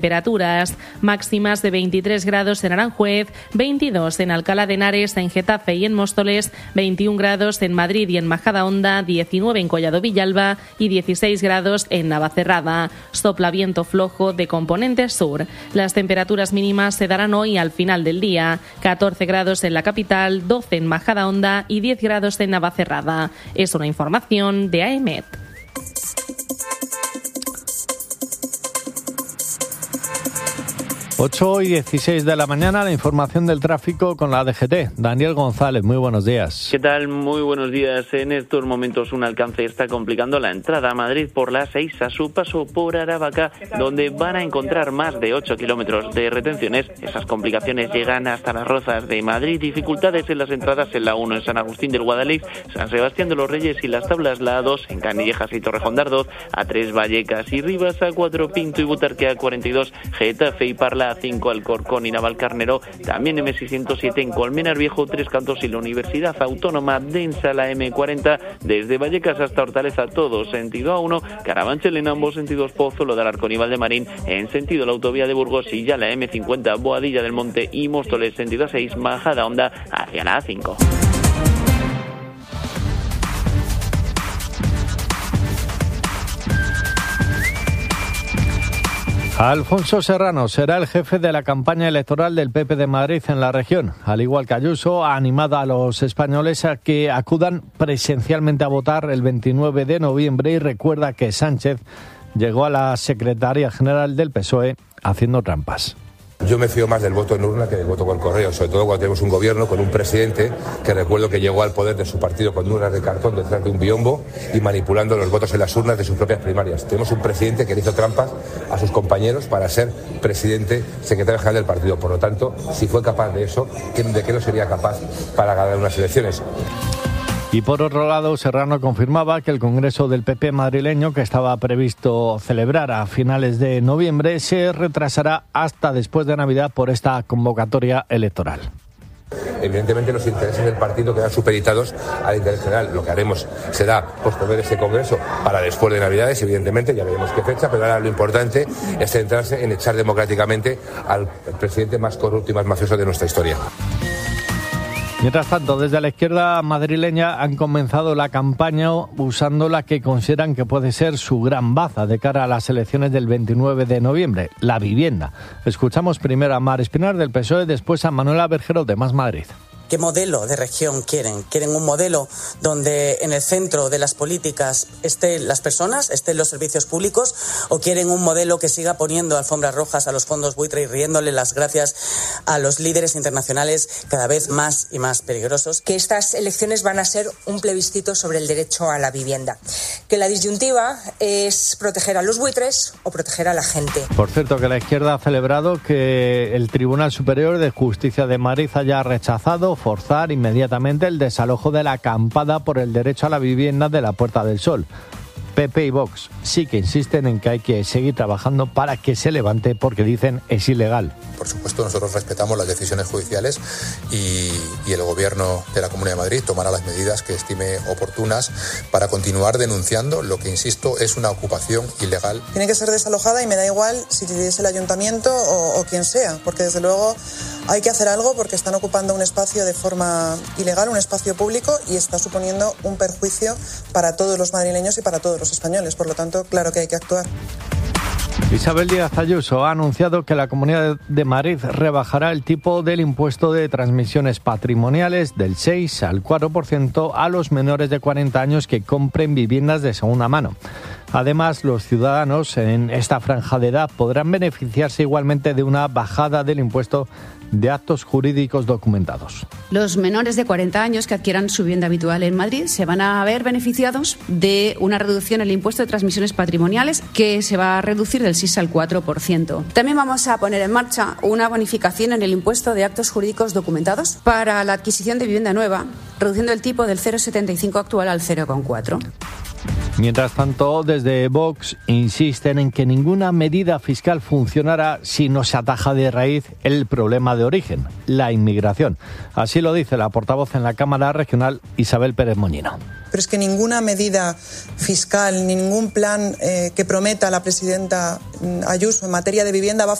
Temperaturas máximas de 23 grados en Aranjuez, 22 en Alcalá de Henares, en Getafe y en Móstoles, 21 grados en Madrid y en Majadahonda, 19 en Collado Villalba y 16 grados en Navacerrada. Sopla viento flojo de componente sur. Las temperaturas mínimas se darán hoy al final del día: 14 grados en la capital, 12 en Majadahonda y 10 grados en Navacerrada. Es una información de AEMET. 8:16 de la mañana, la información del tráfico con la DGT. Daniel González, muy buenos días. ¿Qué tal? Muy buenos días. En estos momentos un alcance está complicando la entrada a Madrid por la 6 a su paso por Aravaca, donde van a encontrar más de 8 kilómetros de retenciones. Esas complicaciones llegan hasta las Rozas de Madrid. Dificultades en las entradas en la 1 en San Agustín del Guadalix, San Sebastián de los Reyes y Las Tablas, la A2 en Canillejas y Torrejón de Ardoz, A3 Vallecas y Rivas, A4 Pinto y Butarque, A42 Getafe y Parla, A5 Alcorcón y Navalcarnero, también M607 en Colmenar Viejo, Tres Cantos y la Universidad Autónoma densa, la M40 desde Vallecas hasta Hortaleza, todo sentido A1, Carabanchel en ambos sentidos, Pozuelo de Alarcón y Valdemarín en sentido la autovía de Burgos, y ya la M50 Boadilla del Monte y Móstoles sentido A6 Majadahonda hacia la A5. Alfonso Serrano será el jefe de la campaña electoral del PP de Madrid en la región. Al igual que Ayuso, ha animado a los españoles a que acudan presencialmente a votar el 29 de noviembre y recuerda que Sánchez llegó a la Secretaría General del PSOE haciendo trampas. Yo me fío más del voto en urna que del voto por correo, sobre todo cuando tenemos un gobierno con un presidente que recuerdo que llegó al poder de su partido con urnas de cartón detrás de un biombo y manipulando los votos en las urnas de sus propias primarias. Tenemos un presidente que le hizo trampas a sus compañeros para ser presidente, secretario general del partido. Por lo tanto, si fue capaz de eso, ¿de qué no sería capaz para ganar unas elecciones? Y por otro lado, Serrano confirmaba que el Congreso del PP madrileño, que estaba previsto celebrar a finales de noviembre, se retrasará hasta después de Navidad por esta convocatoria electoral. Evidentemente los intereses del partido quedan supeditados al interés general. Lo que haremos será posponer ese congreso para después de Navidades, evidentemente, ya veremos qué fecha, pero ahora lo importante es centrarse en echar democráticamente al presidente más corrupto y más mafioso de nuestra historia. Mientras tanto, desde la izquierda madrileña han comenzado la campaña usando la que consideran que puede ser su gran baza de cara a las elecciones del 29 de noviembre, la vivienda. Escuchamos primero a Mar Espinar del PSOE, después a Manuela Berjero de Más Madrid. ¿Qué modelo de región quieren? ¿Quieren un modelo donde en el centro de las políticas estén las personas, estén los servicios públicos? ¿O quieren un modelo que siga poniendo alfombras rojas a los fondos buitre y riéndole las gracias a los líderes internacionales cada vez más y más peligrosos? Que estas elecciones van a ser un plebiscito sobre el derecho a la vivienda. Que la disyuntiva es proteger a los buitres o proteger a la gente. Por cierto, que la izquierda ha celebrado que el Tribunal Superior de Justicia de Madrid haya rechazado forzar inmediatamente el desalojo de la acampada por el derecho a la vivienda de la Puerta del Sol. PP y Vox sí que insisten en que hay que seguir trabajando para que se levante porque dicen es ilegal. Por supuesto, nosotros respetamos las decisiones judiciales y el Gobierno de la Comunidad de Madrid tomará las medidas que estime oportunas para continuar denunciando lo que, insisto, es una ocupación ilegal. Tiene que ser desalojada y me da igual si es el ayuntamiento o quien sea, porque desde luego hay que hacer algo porque están ocupando un espacio de forma ilegal, un espacio público, y está suponiendo un perjuicio para todos los madrileños y para todos los españoles. Por lo tanto, claro que hay que actuar. Isabel Díaz Ayuso ha anunciado que la Comunidad de Madrid rebajará el tipo del impuesto de transmisiones patrimoniales del 6 al 4% a los menores de 40 años que compren viviendas de segunda mano. Además, los ciudadanos en esta franja de edad podrán beneficiarse igualmente de una bajada del impuesto de actos jurídicos documentados. Los menores de 40 años que adquieran su vivienda habitual en Madrid se van a ver beneficiados de una reducción en el impuesto de transmisiones patrimoniales que se va a reducir del 6 al 4%. También vamos a poner en marcha una bonificación en el impuesto de actos jurídicos documentados para la adquisición de vivienda nueva, reduciendo el tipo del 0,75 actual al 0,4. Mientras tanto, desde Vox insisten en que ninguna medida fiscal funcionará si no se ataja de raíz el problema de origen, la inmigración. Así lo dice la portavoz en la Cámara Regional, Isabel Pérez Moñino. Pero es que ninguna medida fiscal ni ningún plan que prometa la presidenta Ayuso en materia de vivienda va a